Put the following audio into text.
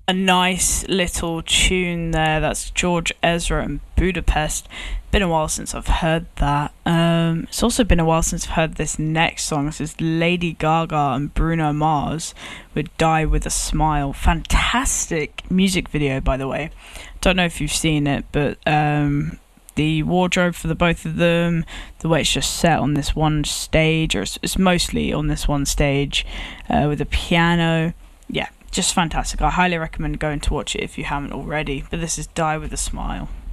A nice little tune there. That's George Ezra and Budapest. Been a while since I've heard that. It's also been a while since I've heard this next song. This is Lady Gaga and Bruno Mars with Die With A Smile. Fantastic music video, by the way. Don't know if you've seen it, but the wardrobe for the both of them, the way it's just set on this one stage, or it's mostly on this one stage, with a piano. Yeah, just fantastic. I highly recommend going to watch it if you haven't already. But this is Die With A Smile.